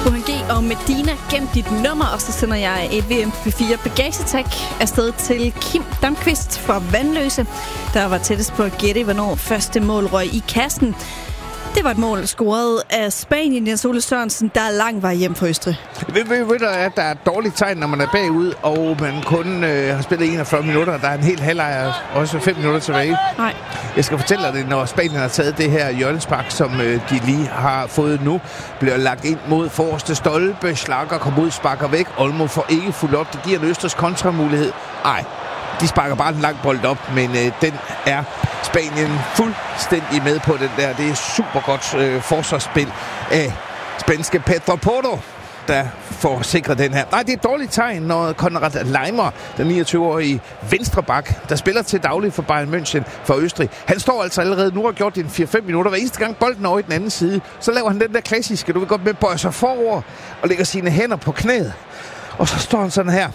Johan G. og Medina, gem dit nummer, og så sender jeg et VM4 bagagetag afsted til Kim Damqvist fra Vandløse, der var tættest på at gætte, hvornår første mål røg i kassen. Det var et mål scoret af Spanien, Jens Ole Sørensen, der er lang vej hjem fra Østrig. Ved du, at der er et dårligt tegn, når man er bagud, og man kun har spillet 41 minutter. Der er en hel halvleg, også 5 minutter tilbage. Nej. Jeg skal fortælle dig det, når Spanien har taget det her hjørnespark, som de lige har fået nu, bliver lagt ind mod forreste stolpe. Schlager kommer ud, sparker væk. Olmo får ikke fuldt op. Det giver en Østrigs kontramulighed. Nej, de sparker bare en lang bold op, men den er Spanien fuldstændig med på den der. Det er super godt forsvarsspil af spanske Pedro Porro, der får sikret den her. Nej, det er et dårligt tegn, når Konrad Leimer, den 29-årige venstrebak, der spiller til daglig for Bayern München for Østrig. Han står altså allerede nu og gjort det en 4-5 minutter. Hver eneste gang bolden over i den anden side, så laver han den der klassiske, du vil godt med, bøjer sig forover og lægger sine hænder på knæet. Og så står han sådan her.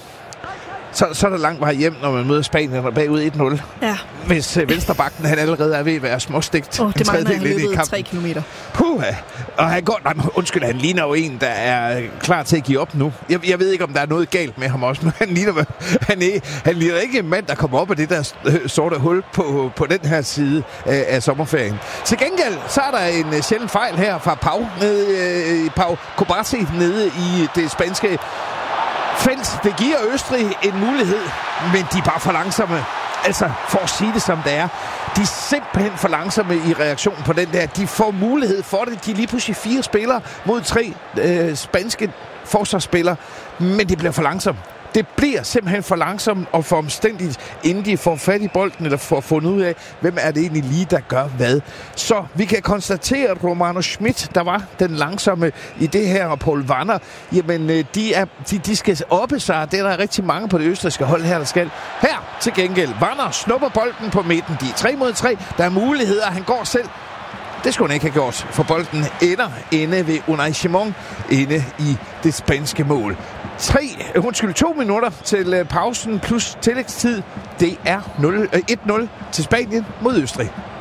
Så er der langt vej hjem, når man møder Spanien og bagud 1-0. Ja. Hvis venstrebakken han allerede er ved at være småstegt. Det mangler han løbet 3 kilometer. Og han går... Undskyld, han ligner jo en, der er klar til at give op nu. Jeg ved ikke, om der er noget galt med ham også, men han ligner ikke en mand, der kommer op af det der sorte hul på den her side af sommerferien. Til gengæld, så er der en sjælden fejl her fra Pau Kubasi nede i det spanske felt. Det giver Østrig en mulighed, men de er bare for langsomme. Altså, for at sige det som det er. De er simpelthen for langsomme i reaktion på den der. De får mulighed for det. De er lige pludselig 4 spillere mod 3 spanske forsvarsspillere, men det bliver for langsomt. Det bliver simpelthen for langsomt og for omstændigt, inden de får fat i bolden, eller får fundet ud af, hvem er det egentlig lige, der gør hvad. Så vi kan konstatere, at Romano Schmidt, der var den langsomme i det her, og Paul Wanner, jamen de skal oppe sig. Det er der rigtig mange på det østrigske hold her, der skal. Her til gengæld, Wanner snupper bolden på midten. De er 3 mod 3. Der er muligheder. Han går selv. Det skulle han ikke have gjort, for bolden ender ved Unai Simon inde i det spanske mål. 2 minutter til pausen plus tillægstid. Det er 1-0 til Spanien mod Østrig.